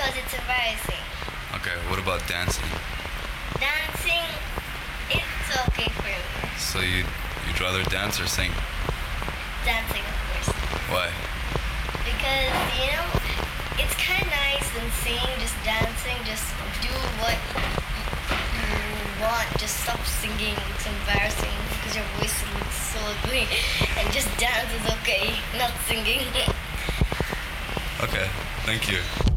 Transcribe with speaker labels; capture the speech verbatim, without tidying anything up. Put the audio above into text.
Speaker 1: because it's embarrassing.
Speaker 2: Okay, what about dancing?
Speaker 1: Dancing, it's okay for me.
Speaker 2: So you, you'd rather dance or sing?
Speaker 1: Dancing, of course.
Speaker 2: Why?
Speaker 1: Because, you know, it's kind of nice than singing, just dancing, just do what you want, just stop singing, it's embarrassing because your voice looks so ugly, and just dance is okay, not singing.
Speaker 2: Okay, thank you.